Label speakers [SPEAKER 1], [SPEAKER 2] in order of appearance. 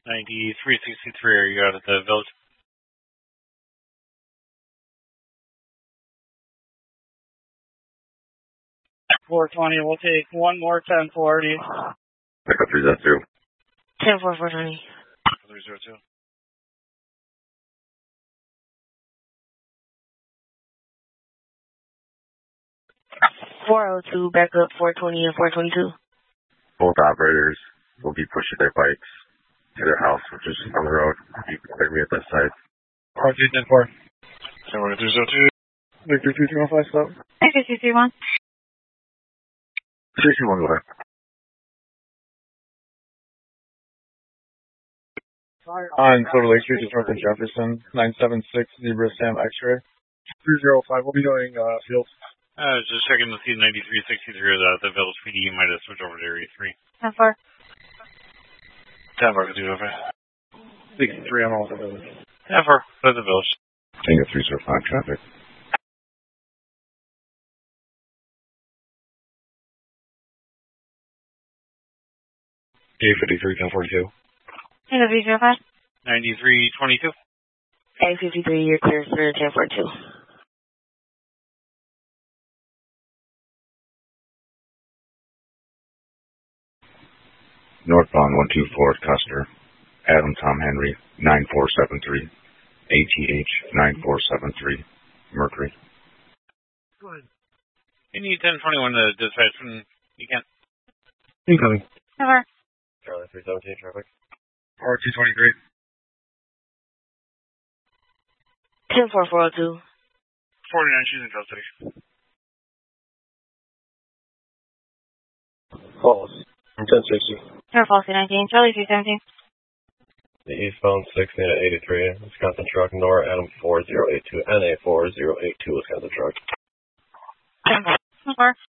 [SPEAKER 1] 9363, are you out at the village?
[SPEAKER 2] 420, we'll take one more 1040.
[SPEAKER 3] Echo 302.
[SPEAKER 4] 10-4-420.
[SPEAKER 1] 302.
[SPEAKER 4] 402, back up 420 and 422.
[SPEAKER 3] Both operators will be pushing their bikes to their house, which is on the road. You can clear me at that site.
[SPEAKER 2] R2 10-4.
[SPEAKER 1] 302.
[SPEAKER 2] Victor 2315, stop.
[SPEAKER 4] Victor 331.
[SPEAKER 3] 321, go ahead.
[SPEAKER 2] On Silver Lake Street, just north of Jefferson, 976 Zebra Sam X-ray. 305, we'll be going field.
[SPEAKER 1] Just checking to see 9363 of the village PD. You might have switched over to area 3.
[SPEAKER 4] 10-4.
[SPEAKER 1] 10-4, 205.
[SPEAKER 2] 63, I'm all at the village.
[SPEAKER 1] 10-4, at the village.
[SPEAKER 3] Tango 305 traffic.
[SPEAKER 1] A53, 1042.
[SPEAKER 4] Tango 305.
[SPEAKER 1] 9322.
[SPEAKER 4] A53, you're clear for 1042.
[SPEAKER 3] Northbound 124 Custer. Adam Tom Henry, 9473. ATH 9473. Mercury.
[SPEAKER 1] Go ahead. You need 1021 to dispatch from you can.
[SPEAKER 2] Incoming.
[SPEAKER 4] Never.
[SPEAKER 3] Charlie 317 traffic.
[SPEAKER 2] R223.
[SPEAKER 4] 10-4-402.
[SPEAKER 1] 49, she's in custody.
[SPEAKER 2] False. 1060.
[SPEAKER 4] Air False 19. Charlie 317.
[SPEAKER 3] The eastbound 16 at 83, Wisconsin truck, Nora Adam 4082, NA 4082, Wisconsin truck.
[SPEAKER 4] 10-4.